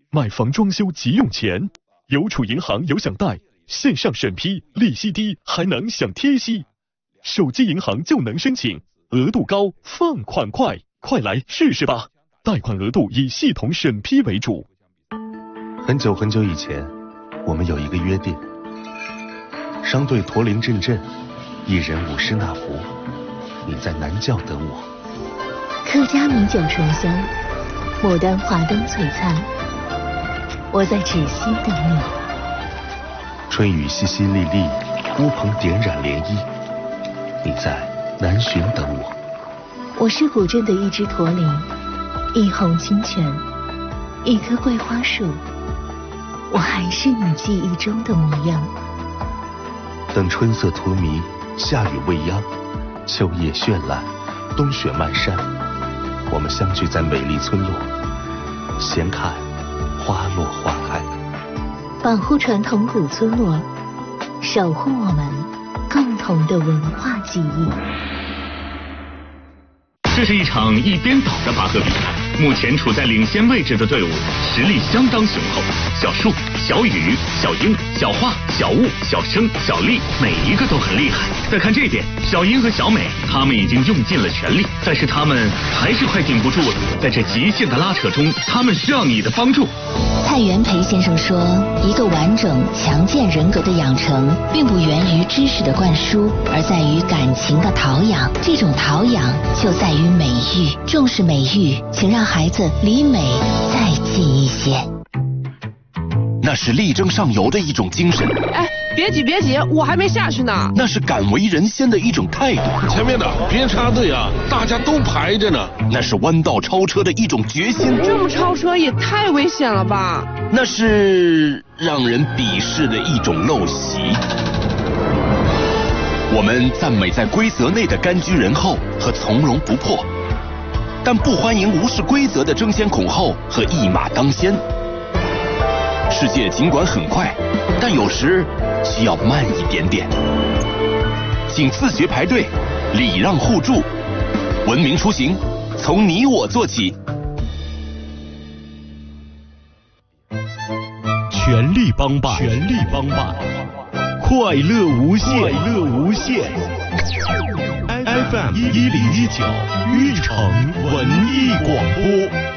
买房装修急用钱，邮储银行有享贷，线上审批，利息低，还能享贴息。手机银行就能申请，额度高，放款快，快来试试吧！贷款额度以系统审批为主。 很久很久以前，我们有一个约定：商队驼铃阵阵，一人舞狮那壶，你在南窖等我。 客家米酒醇香，牡丹华灯璀璨，我在芷溪等你。 春雨淅淅沥沥，乌篷点染涟漪，你在南浔等我。 我是古镇的一只驼铃，一泓清泉，一棵桂花树，我还是你记忆中的模样。 等春色荼蘼，夏雨未央，秋叶绚烂，冬雪漫山，我们相聚在美丽村落，闲看花落花开。 保护传统古村落，守护我们共同的文化记忆。 这是一场一边倒的拔河比赛，目前处在领先位置的队伍实力相当雄厚。小树、小雨、小英、小花、小雾、小生、小丽，每一个都很厉害。再看这边，小英和小美，他们已经用尽了全力，但是他们还是快顶不住了。在这极限的拉扯中，他们需要你的帮助。 蔡元培先生说，一个完整强健人格的养成，并不源于知识的灌输，而在于感情的陶养。这种陶养就在于美育，重视美育，请让孩子离美再近一些。 那是力争上游的一种精神。 哎，别急别急，我还没下去呢。 那是敢为人先的一种态度。 前面的别插队啊，大家都排着呢。 那是弯道超车的一种决心。 这么超车也太危险了吧。 那是让人鄙视的一种陋习。我们赞美在规则内的甘居人后和从容不迫，但不欢迎无视规则的争先恐后和一马当先。世界尽管很快，但有时需要慢一点点。请自觉排队，礼让互助，文明出行，从你我做起。 全力帮办，全力帮办，快乐无限，快乐无限。FM 1019，玉城文艺广播。